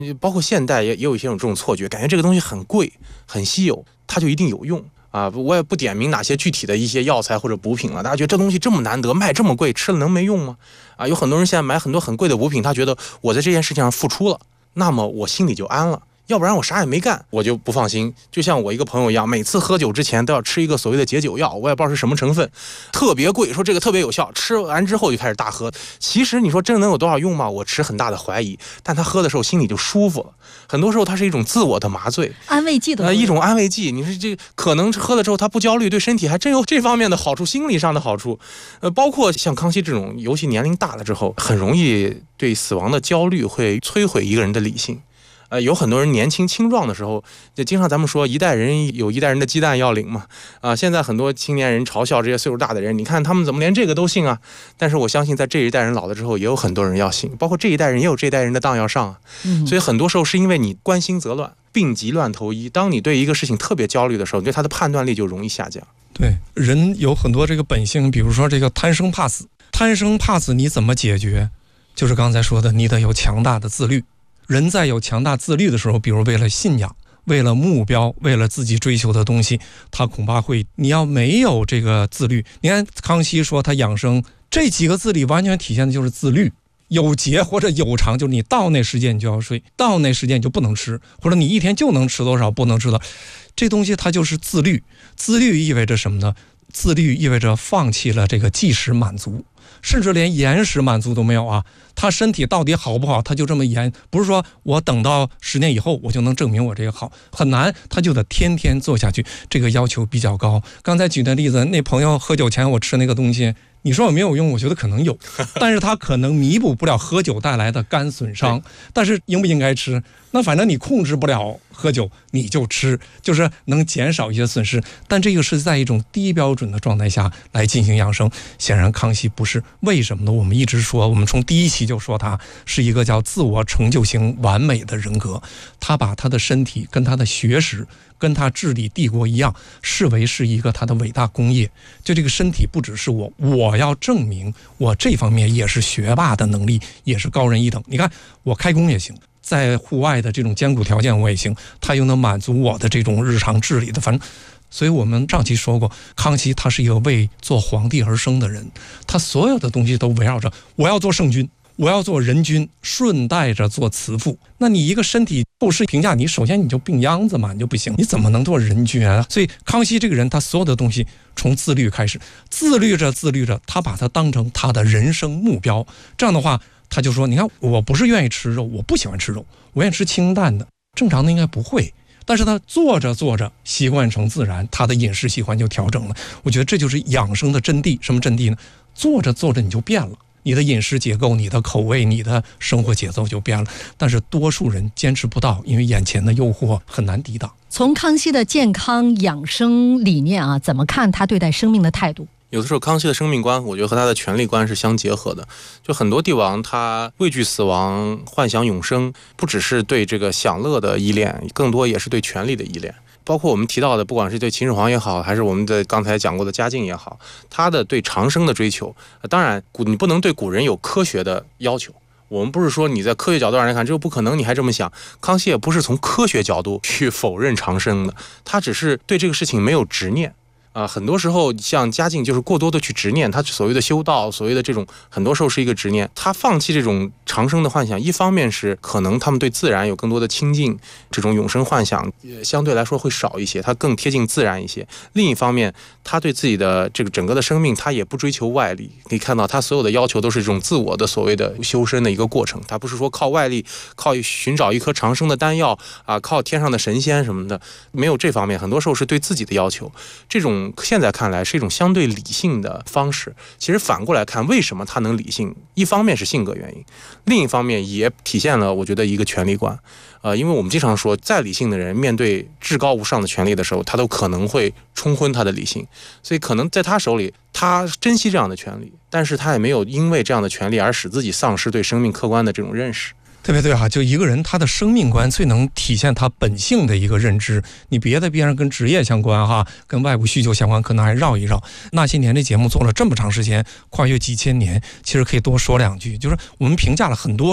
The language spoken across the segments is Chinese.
包括现代也有一些这种错觉，感觉这个东西很贵很稀有，它就一定有用啊！我也不点名哪些具体的一些药材或者补品了，大家觉得这东西这么难得，卖这么贵，吃了能没用吗？啊，有很多人现在买很多很贵的补品，他觉得我在这件事情上付出了，那么我心里就安了。要不然我啥也没干，我就不放心。就像我一个朋友一样，每次喝酒之前都要吃一个所谓的解酒药，我也不知道是什么成分，特别贵，说这个特别有效，吃完之后就开始大喝。其实你说真的能有多少用吗？我持很大的怀疑。但他喝的时候心里就舒服了，很多时候它是一种自我的麻醉， 安慰剂的一种安慰剂。你说这可能喝了之后他不焦虑，对身体还真有这方面的好处，心理上的好处。包括像康熙这种，尤其年龄大了之后，很容易对死亡的焦虑会摧毁一个人的理性。有很多人年轻青壮的时候，就经常咱们说一代人有一代人的鸡蛋要领嘛。现在很多青年人嘲笑这些岁数大的人，你看他们怎么连这个都信啊？但是我相信在这一代人老了之后，也有很多人要信，包括这一代人也有这一代人的当要上啊。所以很多时候是因为你关心则乱，病急乱投医。当你对一个事情特别焦虑的时候，你对他的判断力就容易下降。 对，人有很多这个本性，比如说这个贪生怕死，贪生怕死你怎么解决？就是刚才说的，你得有强大的自律。人在有强大自律的时候，比如为了信仰，为了目标，为了自己追求的东西，他恐怕会，你要没有这个自律，你看康熙说他养生这几个字里完全体现的就是自律。有节或者有常，就是你到那时间你就要睡，到那时间你就不能吃，或者你一天就能吃多少，不能吃多少，这东西它就是自律。自律意味着什么呢？自律意味着放弃了这个即时满足，甚至连延时满足都没有啊！他身体到底好不好，他就这么延，不是说我等到10年以后我就能证明我这个好，很难，他就得天天做下去，这个要求比较高。刚才举的例子，那朋友喝酒前我吃那个东西，你说有没有用？我觉得可能有，但是他可能弥补不了喝酒带来的肝损伤。但是应不应该吃？那反正你控制不了喝酒，你就吃，就是能减少一些损失。但这个是在一种低标准的状态下来进行养生。显然康熙不是，为什么呢？我们一直说，我们从第一期就说他是一个叫自我成就型完美的人格。他把他的身体跟他的学识跟他治理帝国一样，视为是一个他的伟大功业。就这个身体不只是我要证明我这方面也是学霸的能力，也是高人一等。你看我开工也行，在户外的这种艰苦条件我也行，他又能满足我的这种日常治理的，反正。所以我们上期说过，康熙他是一个为做皇帝而生的人，他所有的东西都围绕着我要做圣君，我要做人君，顺带着做慈父。那你一个身体后世评价你，首先你就病秧子嘛，你就不行，你怎么能做人君啊？所以康熙这个人，他所有的东西从自律开始，自律着，他把它当成他的人生目标。这样的话，他就说，你看，我不是愿意吃肉，我不喜欢吃肉，我愿意吃清淡的。正常的应该不会。但是他做着习惯成自然，他的饮食习惯就调整了。我觉得这就是养生的真谛。什么真谛呢？做着你就变了，你的饮食结构、你的口味、你的生活节奏就变了。但是多数人坚持不到，因为眼前的诱惑很难抵挡。 从康熙的健康养生理念啊，怎么看他对待生命的态度？ 有的时候康熙的生命观，我觉得和他的权力观是相结合的。就很多帝王他畏惧死亡，幻想永生，不只是对这个享乐的依恋，更多也是对权力的依恋。包括我们提到的，不管是对秦始皇也好，还是我们的刚才讲过的嘉靖也好，他的对长生的追求，当然你不能对古人有科学的要求。我们不是说你在科学角度上来看这个不可能，你还这么想。康熙也不是从科学角度去否认长生的，他只是对这个事情没有执念。很多时候像嘉靖就是过多的去执念，他所谓的修道，所谓的这种很多时候是一个执念。他放弃这种长生的幻想，一方面是可能他们对自然有更多的亲近，这种永生幻想相对来说会少一些，他更贴近自然一些。另一方面，他对自己的这个整个的生命，他也不追求外力。可以看到他所有的要求都是这种自我的所谓的修身的一个过程，他不是说靠外力，靠寻找一颗长生的丹药靠天上的神仙什么的，没有这方面。很多时候是对自己的要求，这种现在看来是一种相对理性的方式。其实反过来看，为什么他能理性？一方面是性格原因，另一方面也体现了我觉得一个权力观。因为我们经常说，再理性的人面对至高无上的权力的时候，他都可能会冲昏他的理性。所以可能在他手里，他珍惜这样的权利，但是他也没有因为这样的权利而使自己丧失对生命客观的这种认识。 特别对哈，就一个人他的生命观最能体现他本性的一个认知。你别的边上跟职业相关哈，跟外部需求相关，可能还绕一绕。那些年的节目做了这么长时间，跨越几千年，其实可以多说两句。就是我们评价了很多人，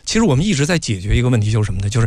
其实我们一直在解决一个问题，就是什么呢？就是